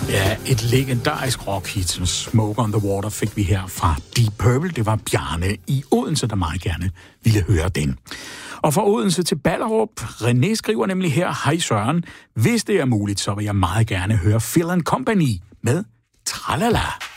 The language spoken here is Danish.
Ja, et legendarisk rockhit som Smoke on the Water fik vi her fra Deep Purple. Det var Bjarne i Odense, der meget gerne ville høre den. Og fra Odense til Ballerup, René skriver nemlig her: Hej Søren, hvis det er muligt, så vil jeg meget gerne høre Phil & Company med Tralala.